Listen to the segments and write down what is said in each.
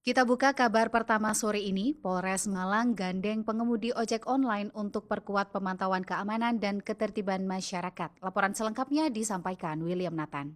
Kita buka kabar pertama sore ini, Polres Malang gandeng pengemudi ojek online untuk perkuat pemantauan keamanan dan ketertiban masyarakat. Laporan selengkapnya disampaikan William Nathan.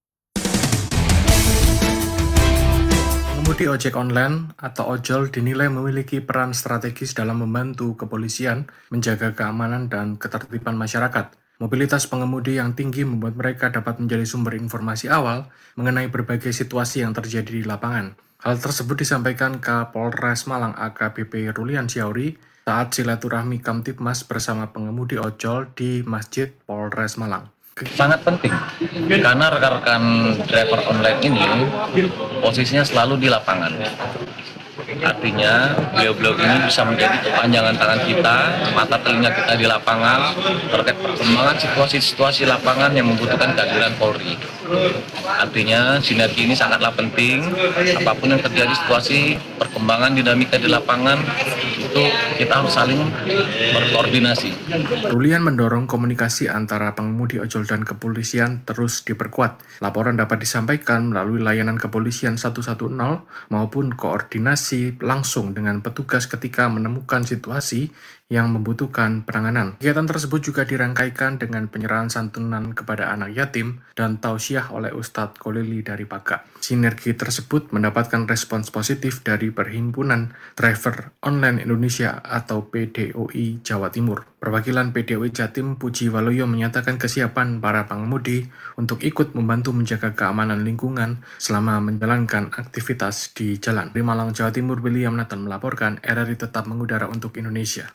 Pengemudi ojek online atau ojol dinilai memiliki peran strategis dalam membantu kepolisian menjaga keamanan dan ketertiban masyarakat. Mobilitas pengemudi yang tinggi membuat mereka dapat menjadi sumber informasi awal mengenai berbagai situasi yang terjadi di lapangan. Hal tersebut disampaikan Kapolres Malang AKBP Rulian Syauri saat silaturahmi Kamtibmas bersama pengemudi ojol di Masjid Polres Malang. Sangat penting karena rekan-rekan driver online ini posisinya selalu di lapangan. Artinya beliau-beliau ini bisa menjadi kepanjangan tangan kita, mata telinga kita di lapangan terkait perkembangan situasi-situasi lapangan yang membutuhkan kehadiran Polri. Artinya sinergi ini sangatlah penting. Apapun yang terjadi situasi perkembangan dinamika di lapangan itu kita harus saling berkoordinasi. Rulian mendorong komunikasi antara pengemudi ojol dan kepolisian terus diperkuat. Laporan dapat disampaikan melalui layanan kepolisian 110 maupun koordinasi langsung dengan petugas ketika menemukan situasi yang membutuhkan penanganan. Kegiatan tersebut juga dirangkaikan dengan penyerahan santunan kepada anak yatim dan tausiah oleh Ustadz Kolili dari Paga. Sinergi tersebut mendapatkan respons positif dari Perhimpunan Driver Online Indonesia atau PDOI Jawa Timur. Perwakilan PDOI Jatim Puji Waluyo menyatakan kesiapan para pengemudi untuk ikut membantu menjaga keamanan lingkungan selama menjalankan aktivitas di jalan. Di Malang, Jawa Timur, William Nathan melaporkan RRI tetap mengudara untuk Indonesia.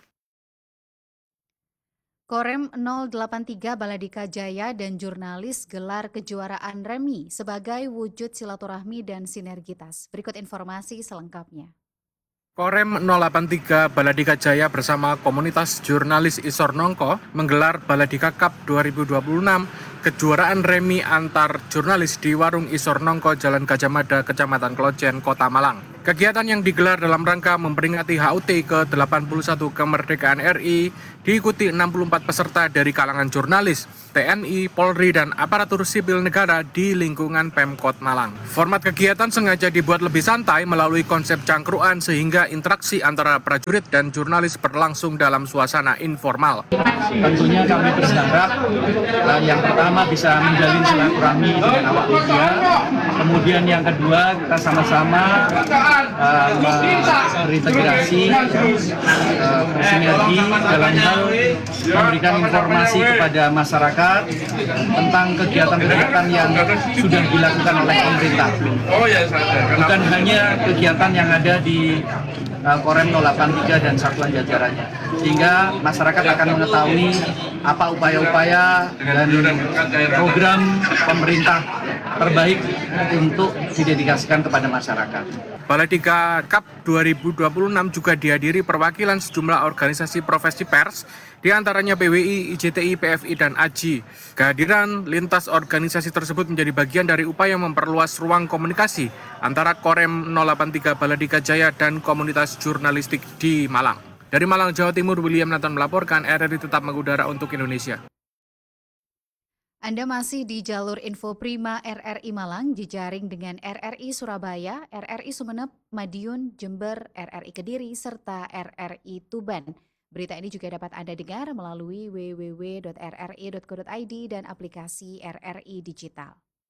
Korem 083 Baladika Jaya dan jurnalis gelar kejuaraan remi sebagai wujud silaturahmi dan sinergitas. Berikut informasi selengkapnya. Korem 083 Baladika Jaya bersama komunitas jurnalis Isor Nongko menggelar Baladika Cup 2026 kejuaraan remi antar jurnalis di Warung Isor Nongko, Jalan Gajah Mada, Kecamatan Klojen, Kota Malang. Kegiatan yang digelar dalam rangka memperingati HUT ke-81 kemerdekaan RI diikuti 64 peserta dari kalangan jurnalis, TNI, Polri, dan aparatur sipil negara di lingkungan Pemkot Malang. Format kegiatan sengaja dibuat lebih santai melalui konsep cangkruan sehingga interaksi antara prajurit dan jurnalis berlangsung dalam suasana informal. Tentunya kami berharap yang pertama bisa menjalin silaturahmi dengan awak media, kemudian yang kedua kita sama-sama berintegrasi, bersinergi dalam hal memberikan informasi kepada masyarakat tentang kegiatan-kegiatan yang sudah dilakukan oleh pemerintah. Bukan hanya kegiatan yang ada di Korem 083 dan satuan jajarannya, sehingga masyarakat akan mengetahui apa upaya-upaya dan program pemerintah terbaik untuk didedikasikan kepada masyarakat. Baladika Cup 2026 juga dihadiri perwakilan sejumlah organisasi profesi pers, diantaranya PWI, IJTI, PFI, dan AJI. Kehadiran lintas organisasi tersebut menjadi bagian dari upaya memperluas ruang komunikasi antara Korem 083 Baladika Jaya dan komunitas jurnalistik di Malang. Dari Malang, Jawa Timur, William Nathan melaporkan RRI tetap mengudara untuk Indonesia. Anda masih di jalur Info Prima RRI Malang, jejaring dengan RRI Surabaya, RRI Sumeneb, Madiun, Jember, RRI Kediri, serta RRI Tuban. Berita ini juga dapat Anda dengar melalui www.rri.co.id dan aplikasi RRI Digital.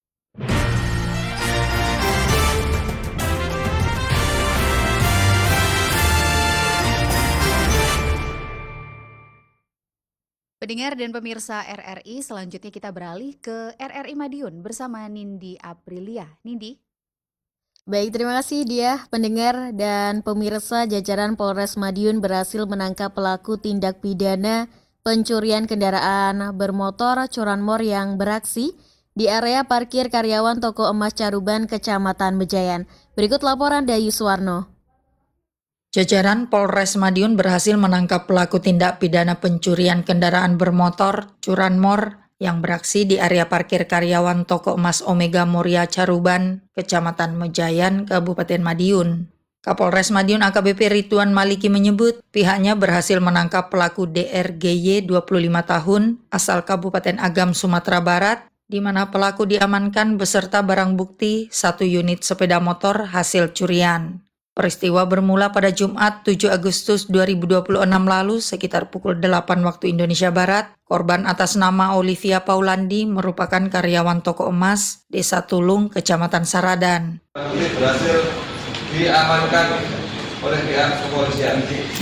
Pendengar dan pemirsa RRI, selanjutnya kita beralih ke RRI Madiun bersama Nindi Aprilia. Nindi. Baik, terima kasih Dia. Pendengar dan pemirsa, jajaran Polres Madiun berhasil menangkap pelaku tindak pidana pencurian kendaraan bermotor curanmor yang beraksi di area parkir karyawan Toko Emas Caruban, Kecamatan Mejayan. Berikut laporan Dayu Suwarno. Jajaran Polres Madiun berhasil menangkap pelaku tindak pidana pencurian kendaraan bermotor curanmor yang beraksi di area parkir karyawan Toko Emas Omega Muria Caruban, Kecamatan Mejayan, Kabupaten Madiun. Kapolres Madiun AKBP Ridwan Maliki menyebut pihaknya berhasil menangkap pelaku DRGY 25 tahun asal Kabupaten Agam, Sumatera Barat, di mana pelaku diamankan beserta barang bukti 1 unit sepeda motor hasil curian. Peristiwa bermula pada Jumat 7 Agustus 2026 lalu sekitar pukul 8 waktu Indonesia Barat. Korban atas nama Olivia Paulandi merupakan karyawan toko emas Desa Tulung, Kecamatan Saradan. Ini berhasil diamankan oleh pihak kepolisian.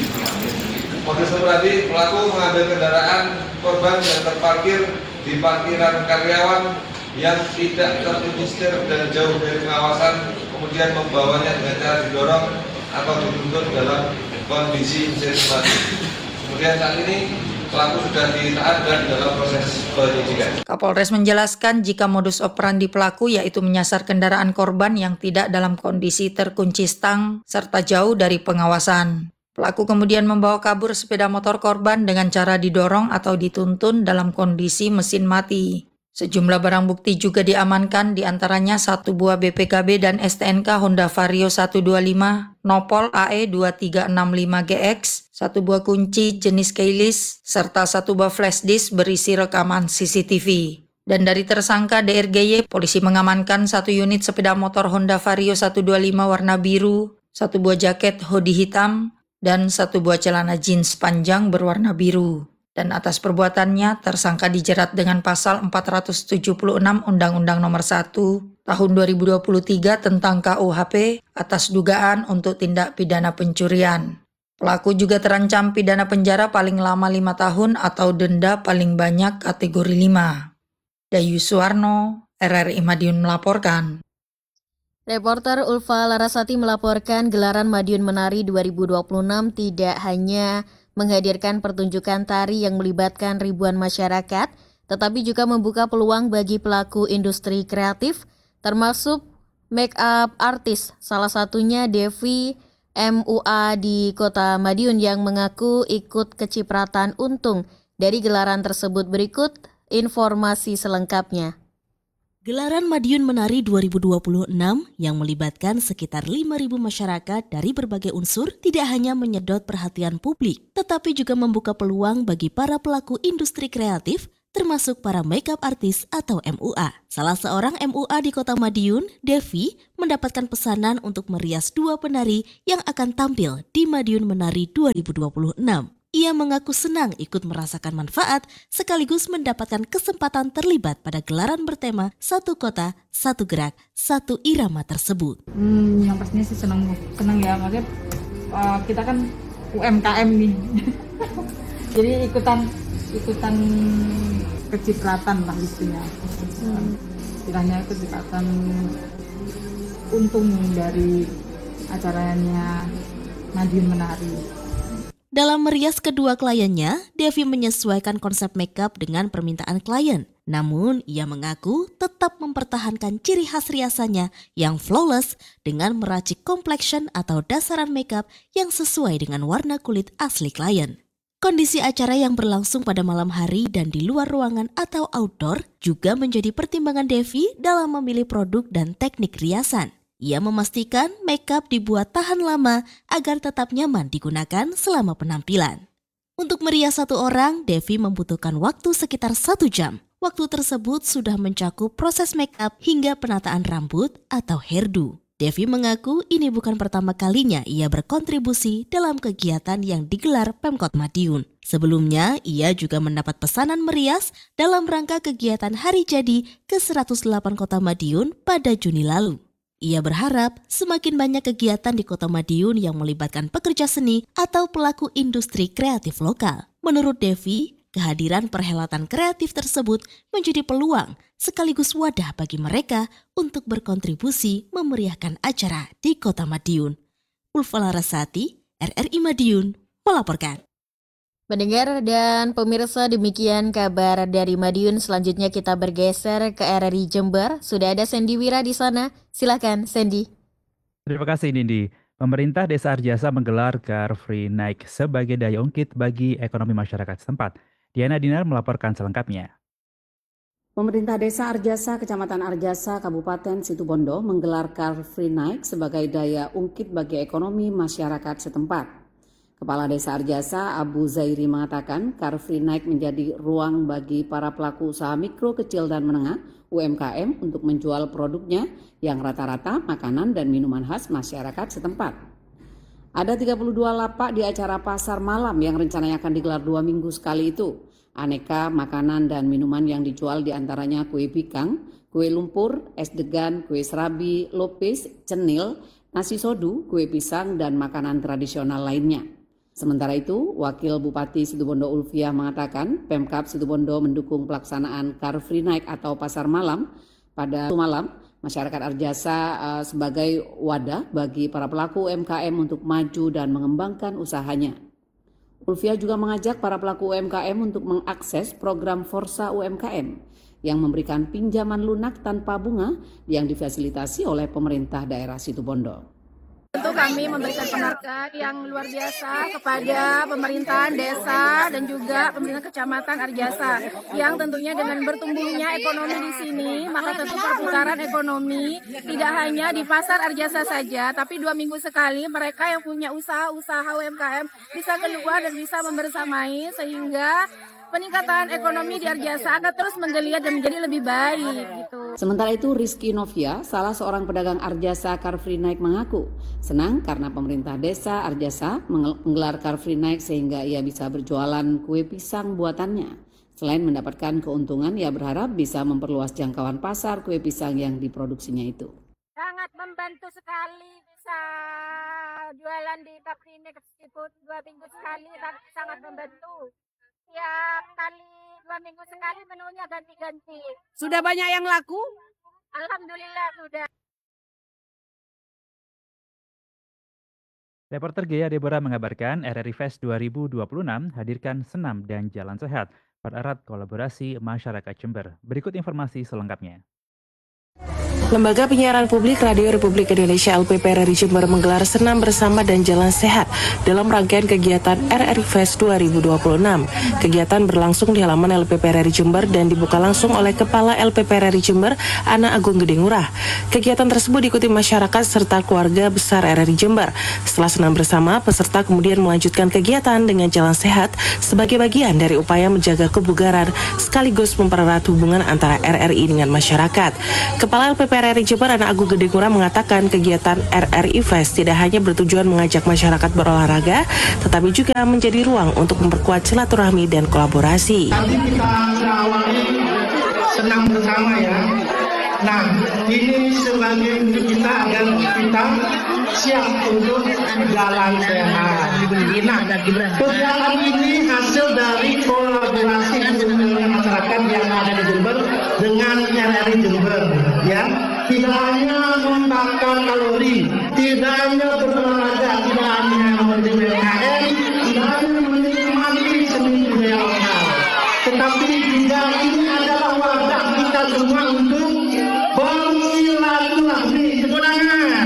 Modus operandi pelaku mengambil kendaraan korban yang terparkir di parkiran karyawan yang tidak terregister dan jauh dari pengawasan, kemudian membawanya dengan cara didorong atau dituntun dalam kondisi mesin mati. Kemudian saat ini pelaku sudah ditahan dan dalam proses penyidikan. Kapolres menjelaskan jika modus operandi pelaku yaitu menyasar kendaraan korban yang tidak dalam kondisi terkunci stang serta jauh dari pengawasan. Pelaku kemudian membawa kabur sepeda motor korban dengan cara didorong atau dituntun dalam kondisi mesin mati. Sejumlah barang bukti juga diamankan, diantaranya satu buah BPKB dan STNK Honda Vario 125, Nopol AE 2365GX, satu buah kunci jenis keyless, serta satu buah flash disk berisi rekaman CCTV. Dan dari tersangka DRGY, polisi mengamankan satu unit sepeda motor Honda Vario 125 warna biru, satu buah jaket hoodie hitam, dan satu buah celana jeans panjang berwarna biru. Dan atas perbuatannya, tersangka dijerat dengan pasal 476 Undang-Undang Nomor 1 Tahun 2023 tentang KUHP atas dugaan untuk tindak pidana pencurian. Pelaku juga terancam pidana penjara paling lama 5 tahun atau denda paling banyak kategori 5. Dayu Suwarno, RRI Madiun melaporkan. Reporter Ulfa Larasati melaporkan gelaran Madiun Menari 2026 tidak hanya menghadirkan pertunjukan tari yang melibatkan ribuan masyarakat, tetapi juga membuka peluang bagi pelaku industri kreatif, termasuk make-up artis, salah satunya Devi MUA di Kota Madiun yang mengaku ikut kecipratan untung dari gelaran tersebut. Berikut informasi selengkapnya. Gelaran Madiun Menari 2026 yang melibatkan sekitar 5.000 masyarakat dari berbagai unsur tidak hanya menyedot perhatian publik, tetapi juga membuka peluang bagi para pelaku industri kreatif, termasuk para makeup artis atau MUA. Salah seorang MUA di Kota Madiun, Devi, mendapatkan pesanan untuk merias 2 penari yang akan tampil di Madiun Menari 2026. Ia mengaku senang ikut merasakan manfaat sekaligus mendapatkan kesempatan terlibat pada gelaran bertema Satu Kota, Satu Gerak, Satu Irama tersebut. Yang pastinya sih senang ya, maksudnya kita kan UMKM nih, jadi ikutan kecipratan lah istilahnya. Istilahnya kecipratan untung dari acaranya Madiun Menari. Dalam merias kedua kliennya, Devi menyesuaikan konsep makeup dengan permintaan klien. Namun, ia mengaku tetap mempertahankan ciri khas riasannya yang flawless dengan meracik complexion atau dasaran makeup yang sesuai dengan warna kulit asli klien. Kondisi acara yang berlangsung pada malam hari dan di luar ruangan atau outdoor juga menjadi pertimbangan Devi dalam memilih produk dan teknik riasan. Ia memastikan makeup dibuat tahan lama agar tetap nyaman digunakan selama penampilan. Untuk merias satu orang, Devi membutuhkan waktu sekitar 1 jam. Waktu tersebut sudah mencakup proses makeup hingga penataan rambut atau hairdo. Devi mengaku ini bukan pertama kalinya ia berkontribusi dalam kegiatan yang digelar Pemkot Madiun. Sebelumnya, ia juga mendapat pesanan merias dalam rangka kegiatan Hari Jadi ke-108 Kota Madiun pada Juni lalu. Ia berharap semakin banyak kegiatan di Kota Madiun yang melibatkan pekerja seni atau pelaku industri kreatif lokal. Menurut Devi, kehadiran perhelatan kreatif tersebut menjadi peluang sekaligus wadah bagi mereka untuk berkontribusi memeriahkan acara di Kota Madiun. Ulfa Larasati, RRI Madiun, melaporkan. Pendengar dan pemirsa, demikian kabar dari Madiun. Selanjutnya kita bergeser ke RRI Jember. Sudah ada Sandy Wira di sana. Silakan, Sandy. Terima kasih, Nindi. Pemerintah Desa Arjasa menggelar Car Free Night sebagai daya ungkit bagi ekonomi masyarakat setempat. Diana Dinar melaporkan selengkapnya. Pemerintah Desa Arjasa, Kecamatan Arjasa, Kabupaten Situbondo menggelar Car Free Night sebagai daya ungkit bagi ekonomi masyarakat setempat. Kepala Desa Arjasa, Abu Zairi mengatakan Car Free Night menjadi ruang bagi para pelaku usaha mikro, kecil, dan menengah UMKM untuk menjual produknya yang rata-rata makanan dan minuman khas masyarakat setempat. Ada 32 lapak di acara pasar malam yang rencananya akan digelar 2 minggu sekali itu. Aneka makanan dan minuman yang dijual diantaranya kue bikang, kue lumpur, es degan, kue serabi, lopes, cenil, nasi sodu, kue pisang, dan makanan tradisional lainnya. Sementara itu, Wakil Bupati Situbondo Ulfiah mengatakan Pemkab Situbondo mendukung pelaksanaan Car Free Night atau pasar malam pada malam. Masyarakat Arjasa sebagai wadah bagi para pelaku UMKM untuk maju dan mengembangkan usahanya. Ulfiah juga mengajak para pelaku UMKM untuk mengakses program Forsa UMKM yang memberikan pinjaman lunak tanpa bunga yang difasilitasi oleh pemerintah daerah Situbondo. Tentu kami memberikan penghargaan yang luar biasa kepada pemerintahan desa dan juga pemerintah kecamatan Arjasa yang tentunya dengan bertumbuhnya ekonomi di sini, maka tentu perputaran ekonomi tidak hanya di pasar Arjasa saja, tapi 2 minggu sekali mereka yang punya usaha UMKM bisa keluar dan bisa membersamai sehingga peningkatan ekonomi di Arjasa akan terus menggeliat dan menjadi lebih baik gitu. Sementara itu Rizky Novia, salah seorang pedagang Arjasa Car Free Night mengaku senang karena pemerintah desa Arjasa menggelar Car Free Night sehingga ia bisa berjualan kue pisang buatannya. Selain mendapatkan keuntungan, ia berharap bisa memperluas jangkauan pasar kue pisang yang diproduksinya itu. Sangat membantu sekali bisa jualan di Car Free Night meskipun 2 minggu sekali, sangat membantu. Tiap kali 2 minggu sekali menunya ganti-ganti. Sudah banyak yang laku? Alhamdulillah sudah. Reporter Gea Deborah mengabarkan RRI Fest 2026 hadirkan senam dan jalan sehat, pererat kolaborasi masyarakat Jember. Berikut informasi selengkapnya. Lembaga Penyiaran Publik Radio Republik Indonesia LPP RRI Jember menggelar senam bersama dan jalan sehat dalam rangkaian kegiatan RRI Fest 2026. Kegiatan berlangsung di halaman LPP RRI Jember dan dibuka langsung oleh Kepala LPP RRI Jember, Ana Agung Gede Ngurah. Kegiatan tersebut diikuti masyarakat serta keluarga besar RRI Jember. Setelah senam bersama, peserta kemudian melanjutkan kegiatan dengan jalan sehat sebagai bagian dari upaya menjaga kebugaran sekaligus mempererat hubungan antara RRI dengan masyarakat. Kepala LPP RRI Jember Ana Agung Gede Ngurah mengatakan kegiatan RRI Fest tidak hanya bertujuan mengajak masyarakat berolahraga, tetapi juga menjadi ruang untuk memperkuat silaturahmi dan kolaborasi. Tadi kita awali senam bersama ya. Nah, ini sebagai untuk kita agar kita siap untuk jalan sehat. Nah, kegiatan ini hasil dari kolaborasi masyarakat yang ada di Jember dengan RRI Jember, ya. Tidak hanya membakar kalori, tidak hanya berolahraga, tidak hanya memenuhi UMKM, tidak hanya menikmati seni budaya lokal, tetapi juga ini adalah wadah kita semua untuk bersilaturahmi, kemenangan,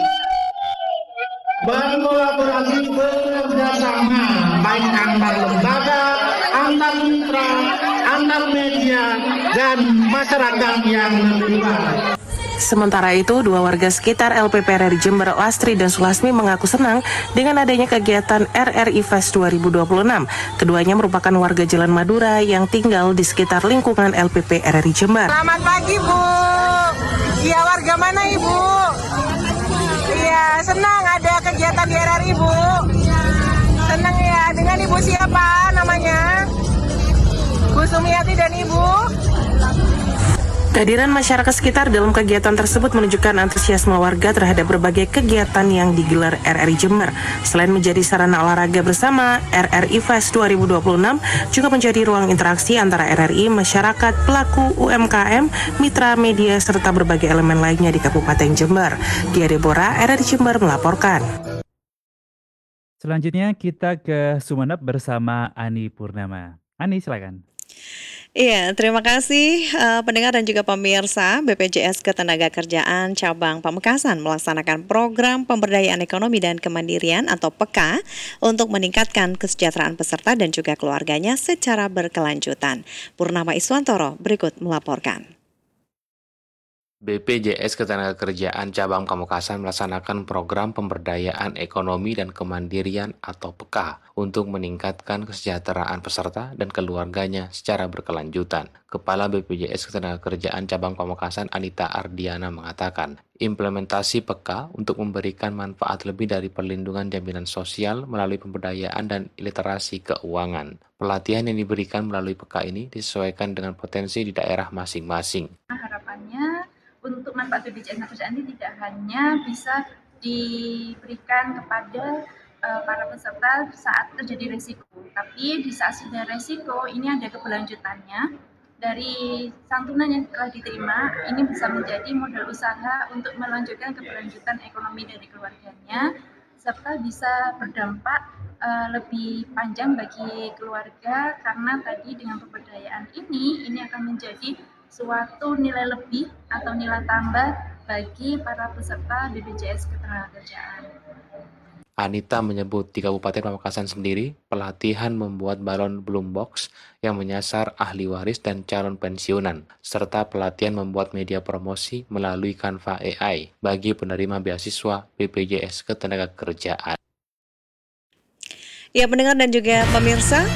berkolaborasi, bekerjasama, baik antar lembaga, antar mitra, antar media, dan masyarakat yang lebih luas. Sementara itu, dua warga sekitar LPP RRI Jember, Lastri dan Sulasmi mengaku senang dengan adanya kegiatan RRI Fest 2026. Keduanya merupakan warga Jalan Madura yang tinggal di sekitar lingkungan LPP RRI Jember. Selamat pagi, Bu. Iya, warga mana, Ibu? Iya, senang ada kegiatan di RRI, Bu. Senang ya. Dengan Ibu siapa namanya? Bu Sumiati dan Ibu. Kehadiran masyarakat sekitar dalam kegiatan tersebut menunjukkan antusiasme warga terhadap berbagai kegiatan yang digelar RRI Jember. Selain menjadi sarana olahraga bersama, RRI Fest 2026 juga menjadi ruang interaksi antara RRI, masyarakat, pelaku UMKM, mitra media, serta berbagai elemen lainnya di Kabupaten Jember. Gea Deborah, RRI Jember melaporkan. Selanjutnya kita ke Sumeneb bersama Ani Purnama. Ani, silakan. Iya, terima kasih pendengar dan juga pemirsa. BPJS Ketenagakerjaan Cabang Pamekasan melaksanakan program pemberdayaan ekonomi dan kemandirian atau PEKA untuk meningkatkan kesejahteraan peserta dan juga keluarganya secara berkelanjutan. Purnama Iswantoro berikut melaporkan. BPJS Ketenagakerjaan Cabang Pamekasan melaksanakan program pemberdayaan ekonomi dan kemandirian atau PEKA untuk meningkatkan kesejahteraan peserta dan keluarganya secara berkelanjutan. Kepala BPJS Ketenagakerjaan Cabang Pamekasan Anita Ardiana mengatakan, implementasi PEKA untuk memberikan manfaat lebih dari perlindungan jaminan sosial melalui pemberdayaan dan literasi keuangan. Pelatihan yang diberikan melalui PEKA ini disesuaikan dengan potensi di daerah masing-masing. Harapannya untuk manfaat BPJS Ketenagakerjaan ini tidak hanya bisa diberikan kepada para peserta saat terjadi resiko, tapi di saat sudah resiko ini ada keberlanjutannya. Dari santunan yang telah diterima, ini bisa menjadi modal usaha untuk melanjutkan keberlanjutan ekonomi dari keluarganya, serta bisa berdampak lebih panjang bagi keluarga, karena tadi dengan pemberdayaan ini akan menjadi suatu nilai lebih atau nilai tambah bagi para peserta BPJS Ketenagakerjaan. Anita menyebut di Kabupaten Pamekasan sendiri, pelatihan membuat balon bloom box yang menyasar ahli waris dan calon pensiunan, serta pelatihan membuat media promosi melalui Canva AI bagi penerima beasiswa BPJS Ketenagakerjaan. Ya, pendengar dan juga pemirsa,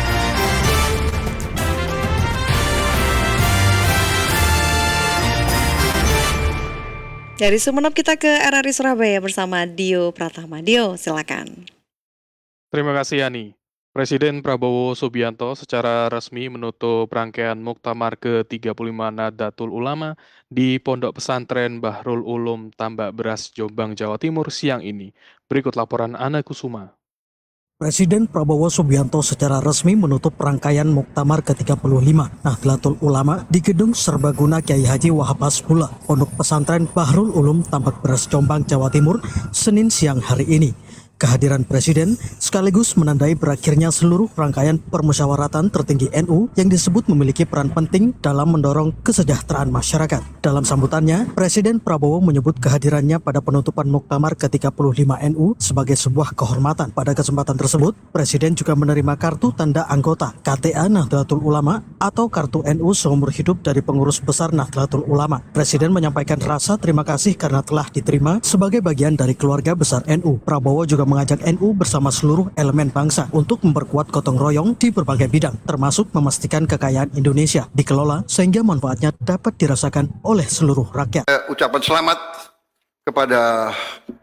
dari Sumeneb kita ke RRI Surabaya bersama Dio Pratama. Dio, silakan. Terima kasih, Yani. Presiden Prabowo Subianto secara resmi menutup rangkaian Muktamar ke-35 Nahdlatul Ulama di Pondok Pesantren Bahrul Ulum Tambak Beras, Jombang, Jawa Timur siang ini. Berikut laporan Ana Kusuma. Presiden Prabowo Subianto secara resmi menutup rangkaian Muktamar ke-35 Nahdlatul Ulama di Gedung Serbaguna Kiai Haji Wahab Hasbullah, Pondok Pesantren Bahrul Ulum Tambak Beras, Jombang, Jawa Timur, Senin siang hari ini. Kehadiran Presiden sekaligus menandai berakhirnya seluruh rangkaian permusyawaratan tertinggi NU yang disebut memiliki peran penting dalam mendorong kesejahteraan masyarakat. Dalam sambutannya, Presiden Prabowo menyebut kehadirannya pada penutupan Muktamar ke-35 NU sebagai sebuah kehormatan. Pada kesempatan tersebut, Presiden juga menerima kartu tanda anggota KTA Nahdlatul Ulama atau kartu NU seumur hidup dari pengurus besar Nahdlatul Ulama. Presiden menyampaikan rasa terima kasih karena telah diterima sebagai bagian dari keluarga besar NU. Prabowo juga mengajak NU bersama seluruh elemen bangsa untuk memperkuat gotong royong di berbagai bidang, termasuk memastikan kekayaan Indonesia dikelola sehingga manfaatnya dapat dirasakan oleh seluruh rakyat. Ucapan selamat kepada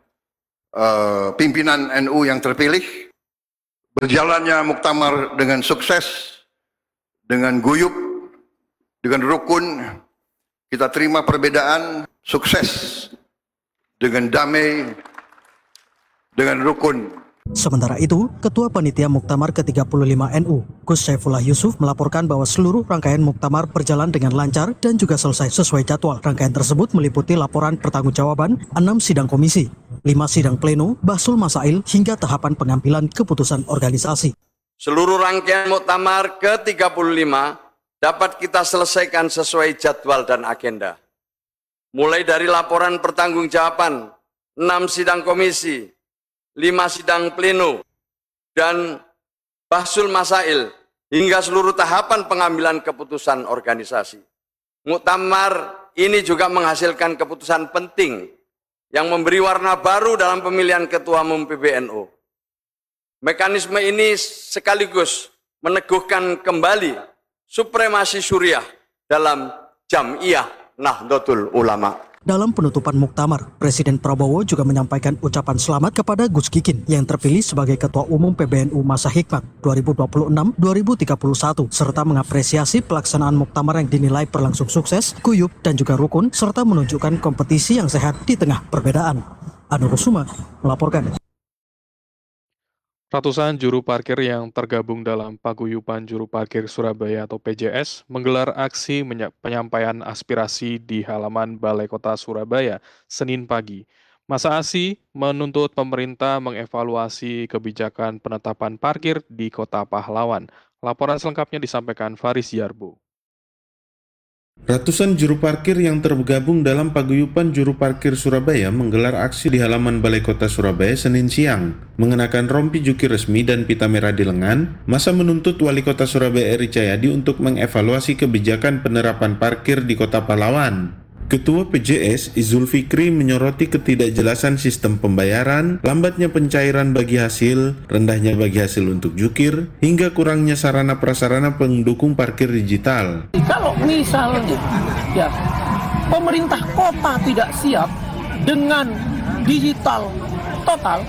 pimpinan NU yang terpilih. Berjalannya muktamar dengan sukses, dengan guyup, dengan rukun. Kita terima perbedaan, sukses dengan damai, dengan rukun. Sementara itu, Ketua Panitia Muktamar ke-35 NU, Gus Saifullah Yusuf, melaporkan bahwa seluruh rangkaian Muktamar berjalan dengan lancar dan juga selesai sesuai jadwal. Rangkaian tersebut meliputi laporan pertanggungjawaban, 6 sidang komisi, 5 sidang pleno, bahsul masail, hingga tahapan pengambilan keputusan organisasi. Seluruh rangkaian Muktamar ke-35 dapat kita selesaikan sesuai jadwal dan agenda. Mulai dari laporan pertanggungjawaban, 6 sidang komisi, 5 sidang pleno, dan bahsul masail, hingga seluruh tahapan pengambilan keputusan organisasi. Muktamar ini juga menghasilkan keputusan penting yang memberi warna baru dalam pemilihan Ketua Umum PBNU. Mekanisme ini sekaligus meneguhkan kembali supremasi Suriah dalam Jam'iyah Nahdlatul Ulama. Dalam penutupan Muktamar, Presiden Prabowo juga menyampaikan ucapan selamat kepada Gus Kikin yang terpilih sebagai Ketua Umum PBNU masa hikmat 2026-2031 serta mengapresiasi pelaksanaan Muktamar yang dinilai berlangsung sukses, guyup, dan juga rukun serta menunjukkan kompetisi yang sehat di tengah perbedaan. Anu Rusuma melaporkan. Ratusan juru parkir yang tergabung dalam Paguyuban Juru Parkir Surabaya atau PJS menggelar aksi penyampaian aspirasi di halaman Balai Kota Surabaya Senin pagi. Masa aksi menuntut pemerintah mengevaluasi kebijakan penetapan parkir di Kota Pahlawan. Laporan selengkapnya disampaikan Faris Yarbo. Ratusan juru parkir yang tergabung dalam Paguyuban Juru Parkir Surabaya menggelar aksi di halaman Balai Kota Surabaya Senin siang. Mengenakan rompi juki resmi dan pita merah di lengan, masa menuntut Wali Kota Surabaya Eri Cahyadi untuk mengevaluasi kebijakan penerapan parkir di Kota Pahlawan. Ketua PJS Izul Fikri menyoroti ketidakjelasan sistem pembayaran, lambatnya pencairan bagi hasil, rendahnya bagi hasil untuk jukir, hingga kurangnya sarana prasarana pendukung parkir digital. Kalau misalnya ya pemerintah kota tidak siap dengan digital total,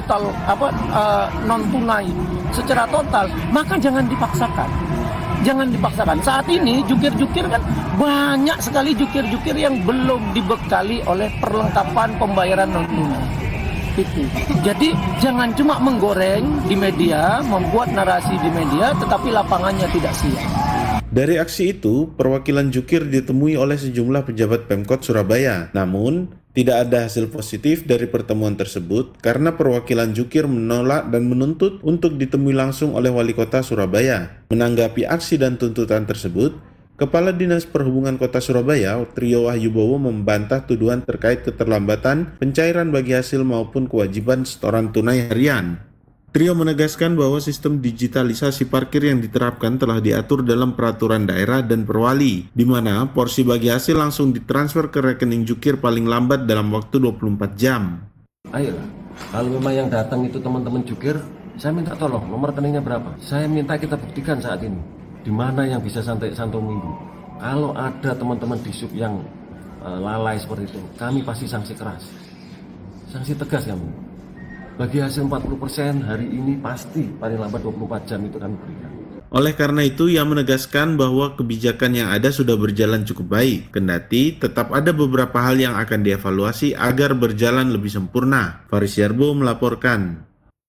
non tunai secara total, maka jangan dipaksakan. Jangan dipaksakan. Saat ini jukir-jukir kan banyak sekali jukir-jukir yang belum dibekali oleh perlengkapan pembayaran non tunai. Itu. Jadi jangan cuma menggoreng di media, membuat narasi di media, tetapi lapangannya tidak siap. Dari aksi itu, perwakilan jukir ditemui oleh sejumlah pejabat Pemkot Surabaya. Namun, tidak ada hasil positif dari pertemuan tersebut karena perwakilan jukir menolak dan menuntut untuk ditemui langsung oleh Wali Kota Surabaya. Menanggapi aksi dan tuntutan tersebut, Kepala Dinas Perhubungan Kota Surabaya, Trio Wahyubowo, membantah tuduhan terkait keterlambatan pencairan bagi hasil maupun kewajiban setoran tunai harian. Trio menegaskan bahwa sistem digitalisasi parkir yang diterapkan telah diatur dalam peraturan daerah dan perwali, di mana porsi bagi hasil langsung ditransfer ke rekening jukir paling lambat dalam waktu 24 jam. Ayo, kalau memang yang datang itu teman-teman jukir, saya minta tolong nomor rekeningnya berapa. Saya minta kita buktikan saat ini, di mana yang bisa santai satu minggu. Kalau ada teman-teman di sub yang lalai seperti itu, kami pasti sanksi keras, sanksi tegas kami. Bagi hasil 40% hari ini pasti paling lambat 24 jam itu kami berikan. Oleh karena itu, ia menegaskan bahwa kebijakan yang ada sudah berjalan cukup baik, kendati tetap ada beberapa hal yang akan dievaluasi agar berjalan lebih sempurna. Faris Yarbo melaporkan.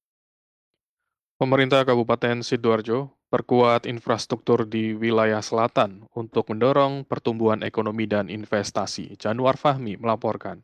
Pemerintah Kabupaten Sidoarjo perkuat infrastruktur di wilayah selatan untuk mendorong pertumbuhan ekonomi dan investasi. Januar Fahmi melaporkan.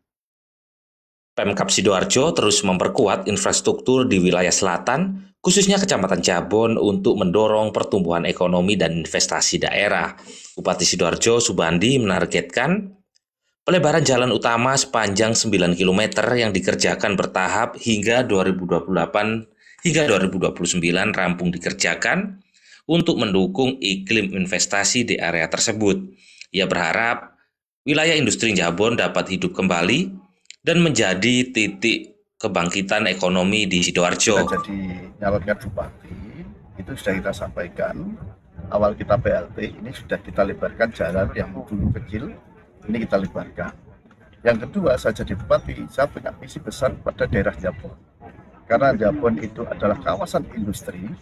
Pemkab Sidoarjo terus memperkuat infrastruktur di wilayah selatan, khususnya Kecamatan Jabon untuk mendorong pertumbuhan ekonomi dan investasi daerah. Bupati Sidoarjo Subandi menargetkan pelebaran jalan utama sepanjang 9 km yang dikerjakan bertahap hingga 2028 hingga 2029 rampung dikerjakan untuk mendukung iklim investasi di area tersebut. Ia berharap wilayah industri Jabon dapat hidup kembali dan menjadi titik kebangkitan ekonomi di Sidoarjo. Kita jadi nyalonkan bupati, itu sudah kita sampaikan. Awal kita PLT, ini sudah kita lebarkan jalan yang dulu kecil, ini kita lebarkan. Yang kedua, saya jadi bupati, saya punya visi besar pada daerah Jabon. Karena Jabon itu adalah kawasan industri,